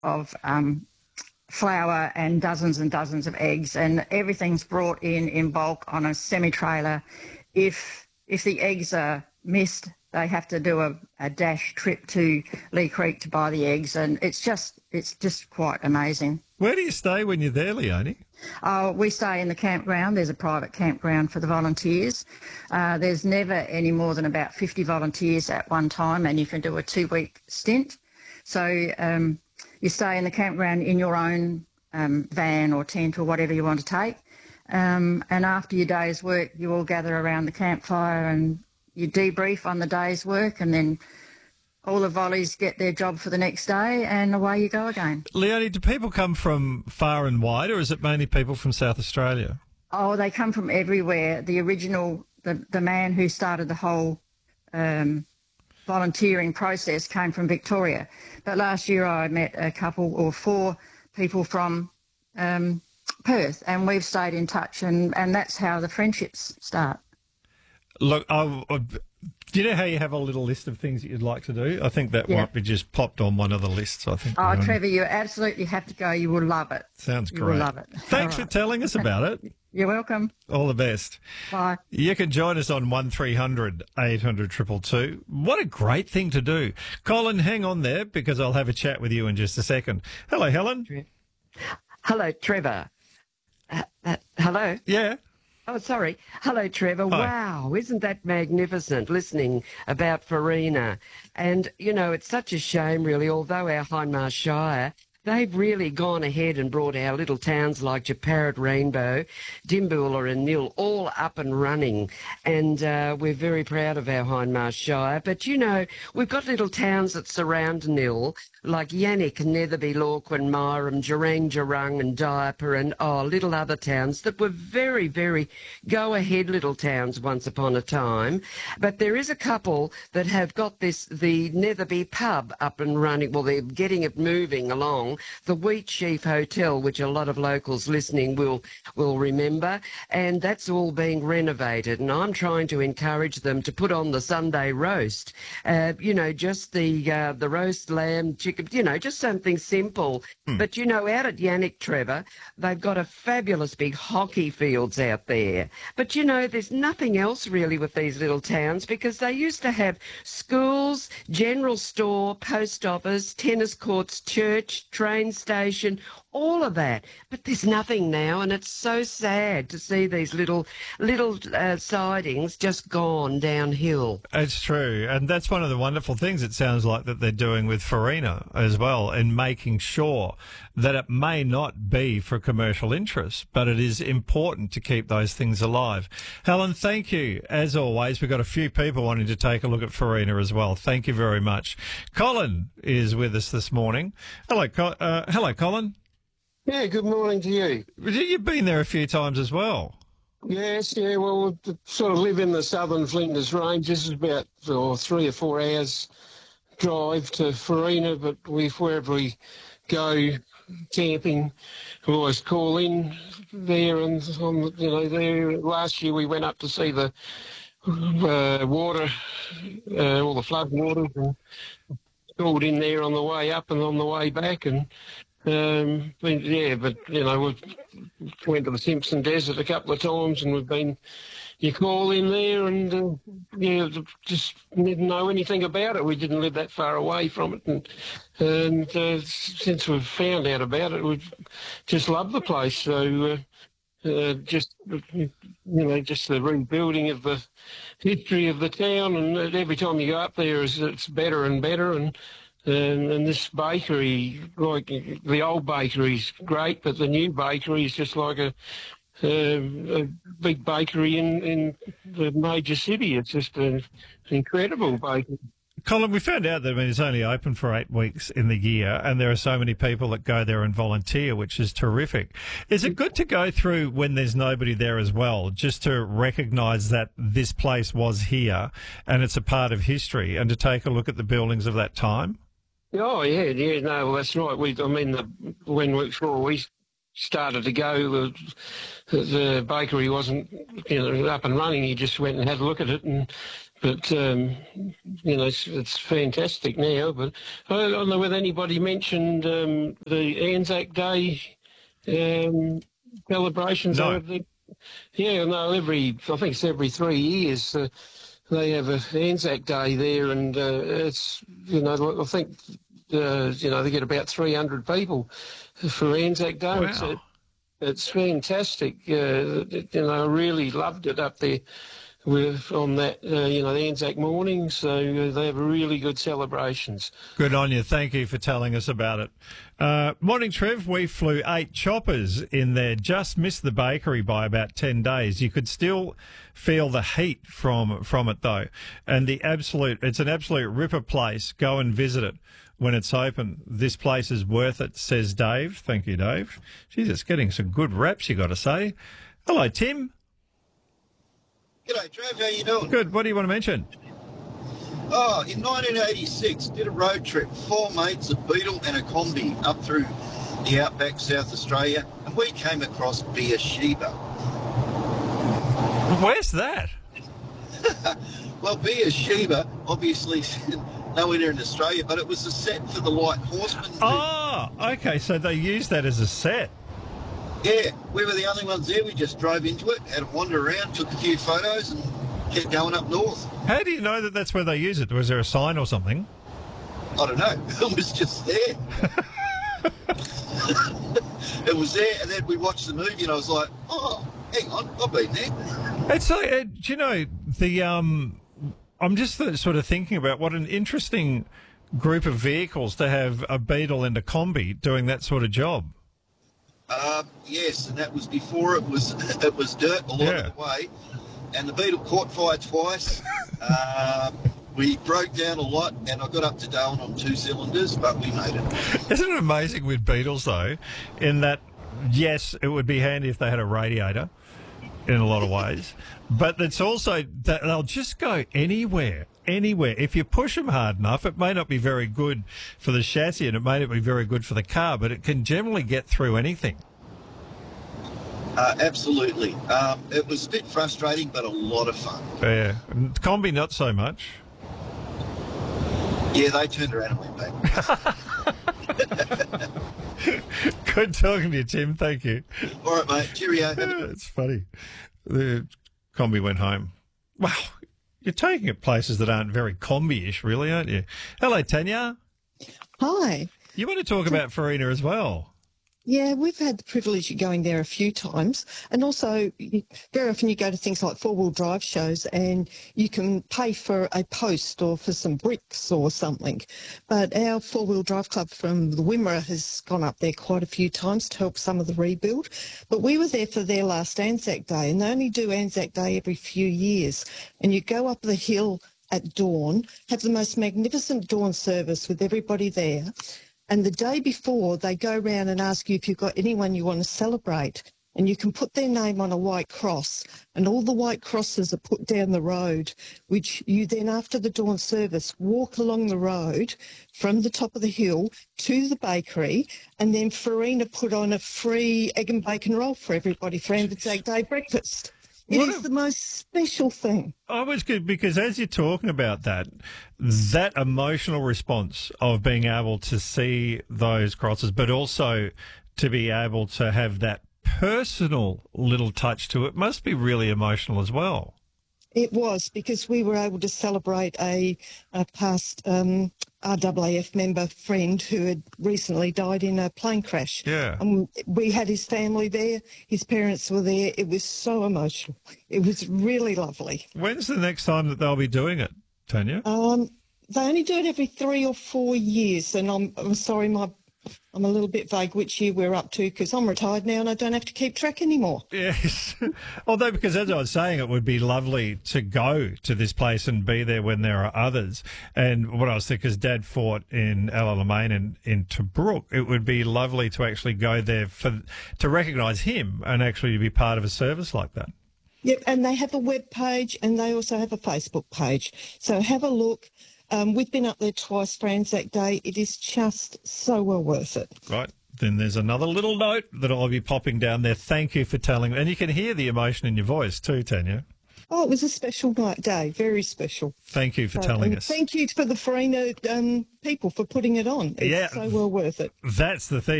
of flour and dozens of eggs, and everything's brought in bulk on a semi-trailer. If the eggs are missed, they have to do a dash trip to Lee Creek to buy the eggs, and it's just quite amazing. Where do you stay when you're there, Leonie? We stay in the campground. There's a private campground for the volunteers. There's never any more than about 50 volunteers at one time, and you can do a 2-week stint. So you stay in the campground in your own van or tent or whatever you want to take. And after your day's work, you all gather around the campfire and you debrief on the day's work, and then all the volleys get their job for the next day, and away you go again. Leonie, do people come from far and wide, or is it mainly people from South Australia? Oh, they come from everywhere. The original, the man who started the whole volunteering process came from Victoria. But last year I met a couple or 4 people from Perth, and we've stayed in touch, and that's how the friendships start. Look, do you know how you have a little list of things that you'd like to do? I think that might be just popped on one of the lists, I think. Oh, Trevor, you absolutely have to go. You will love it. Sounds great. You will love it. Thanks for telling us about it. You're welcome. All the best. Bye. You can join us on 1300 800 222. What a great thing to do. Colin, hang on there because I'll have a chat with you in just a second. Hello, Helen. Hello, Trevor. Hello? Yeah. Oh, sorry. Hello, Trevor. Hi. Wow, isn't that magnificent, listening about Farina? And, you know, it's such a shame, really, although our Hindmarsh Shire, they've really gone ahead and brought our little towns like Japarrit, Rainbow, Dimboola and Nil all up and running. And we're very proud of our Hindmarsh Shire. But, you know, we've got little towns that surround Nil, like Yannick, Netherby, Lorquin, Myram, Jurang and Diaper and, little other towns that were very, very go-ahead little towns once upon a time. But there is a couple that have got the Netherby pub up and running. Well, they're getting it moving along. The Wheat Sheaf Hotel, which a lot of locals listening will remember, and that's all being renovated. And I'm trying to encourage them to put on the Sunday roast. You know, just the roast lamb, chicken, you know, just something simple. But, you know, out at Yannick, Trevor, they've got a fabulous big hockey fields out there. But, you know, there's nothing else really with these little towns because they used to have schools, general store, post office, tennis courts, church, train station, all of that. But there's nothing now, and it's so sad to see these little sidings just gone downhill. It's true, and that's one of the wonderful things it sounds like that they're doing with Farina as well, and making sure that it may not be for commercial interest, but it is important to keep those things alive. Helen, thank you. As always, we've got a few people wanting to take a look at Farina as well. Thank you very much. Colin is with us this morning. Hello, Colin. Yeah, good morning to you. You've been there a few times as well. Yes, yeah, well, we sort of live in the southern Flinders Range. This is about 3 or 4 hours drive to Farina, but wherever we go camping, we always call in there. And, there last year we went up to see the water, all the flood waters, and called in there on the way up and on the way back. And we went to the Simpson Desert a couple of times, and you call in there and, just didn't know anything about it. We didn't live that far away from it. And since we've found out about it, we've just loved the place. So, just the rebuilding of the history of the town, and every time you go up there, it's better and better. And this bakery, like the old bakery's great, but the new bakery is just like a big bakery in the major city. It's just an incredible bakery. Colin, we found out that it's only open for 8 weeks in the year, and there are so many people that go there and volunteer, which is terrific. Is it good to go through when there's nobody there as well, just to recognise that this place was here and it's a part of history, and to take a look at the buildings of that time? Oh, yeah, no, well, that's right. Before we started to go, the bakery wasn't up and running. You just went and had a look at it, But, it's fantastic now. But I don't know whether anybody mentioned the Anzac Day celebrations. No. Yeah, no, I think it's every 3 years they have an Anzac Day there, and it's, I think, they get about 300 people for Anzac Day. Wow. It's fantastic. I really loved it up there. We're on that, the Anzac morning, so they have really good celebrations. Good on you. Thank you for telling us about it. Morning, Trev. We flew 8 choppers in there. Just missed the bakery by about 10 days. You could still feel the heat from it, though. And it's an absolute ripper place. Go and visit it when it's open. This place is worth it, says Dave. Thank you, Dave. Jeez, it's getting some good reps, you got to say. Hello, Tim. G'day, Trev. How you doing? Good. What do you want to mention? Oh, in 1986, did a road trip, 4 mates, a Beetle and a Combi up through the outback South Australia, and we came across Beersheba. Where's that? Well, Beersheba, obviously nowhere near in Australia, but it was a set for the White Horseman movie. Oh, okay. So they used that as a set. Yeah, we were the only ones there. We just drove into it, had a wander around, took a few photos, and kept going up north. How do you know that that's where they use it? Was there a sign or something? I don't know. It was just there. It was there, and then we watched the movie, and I was like, oh, hang on, I've been there. It's like, do you know, I'm just sort of thinking about what an interesting group of vehicles to have a Beetle and a Combi doing that sort of job. Yes, and that was before it was dirt a lot of the way, and the Beetle caught fire twice. We broke down a lot, and I got up to Darwin on 2 cylinders, but we made it. Isn't it amazing with Beetles, though, in that, yes, it would be handy if they had a radiator in a lot of ways, but it's also that they'll just go anywhere. If you push them hard enough, it may not be very good for the chassis and it may not be very good for the car, but it can generally get through anything. Absolutely. It was a bit frustrating, but a lot of fun. Yeah. Combi, not so much. Yeah, they turned around and went back. Good talking to you, Tim. Thank you. All right, mate. Cheerio. It's funny. The Combi went home. Wow. You're taking it places that aren't very Combi-ish, really, aren't you? Hello, Tanya. Hi. You want to talk about Farina as well? Yeah, we've had the privilege of going there a few times, and also very often you go to things like four-wheel drive shows and you can pay for a post or for some bricks or something. But our four-wheel drive club from the Wimmera has gone up there quite a few times to help some of the rebuild. But we were there for their last Anzac Day, and they only do Anzac Day every few years. And you go up the hill at dawn, have the most magnificent dawn service with everybody there. And the day before, they go around and ask you if you've got anyone you want to celebrate. And you can put their name on a white cross. And all the white crosses are put down the road, which you then, after the dawn service, walk along the road from the top of the hill to the bakery. And then Farina put on a free egg and bacon roll for everybody for Anzac Day breakfast. It is the most special thing. Oh, it's good because as you're talking about that emotional response of being able to see those crosses, but also to be able to have that personal little touch to it must be really emotional as well. It was, because we were able to celebrate a past RAAF member friend who had recently died in a plane crash. Yeah. We had his family there. His parents were there. It was so emotional. It was really lovely. When's the next time that they'll be doing it, Tanya? They only do it every 3 or 4 years, and I'm sorry, I'm a little bit vague which year we're up to because I'm retired now and I don't have to keep track anymore. Yes. Although, because as I was saying, it would be lovely to go to this place and be there when there are others. And what I was thinking is Dad fought in El Alamein and in Tobruk. It would be lovely to actually go there to recognise him and actually be part of a service like that. Yep, and they have a web page and they also have a Facebook page. So have a look. We've been up there twice for Anzac Day. It is just so well worth it. Right. Then there's another little note that I'll be popping down there. Thank you for telling me. And you can hear the emotion in your voice too, Tanya. Oh, it was a special night day, very special. Thank you for telling And us. thank you for the Farina people for putting it on. It's so well worth it. That's the thing.